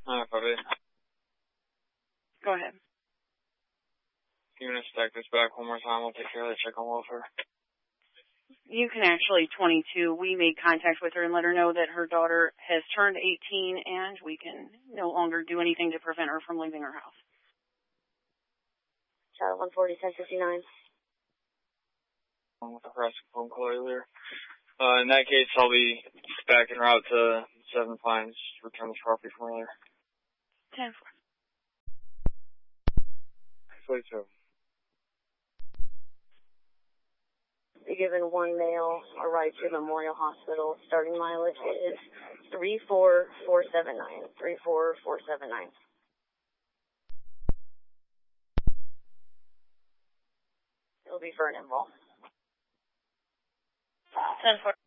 Copy. Go ahead. You want to stack this back one more time? I'll take care of the check on welfare. You can actually, 22, we made contact with her and let her know that her daughter has turned 18 and we can no longer do anything to prevent her from leaving her house. Child 140, 1059. With the harassing phone call earlier. In that case, I'll be back en route to 7 Pines to return this property from earlier. 10-4. 22. Be given one male a ride to Memorial Hospital. Starting mileage is 34479. 34479. It'll be for an involve. 10-4.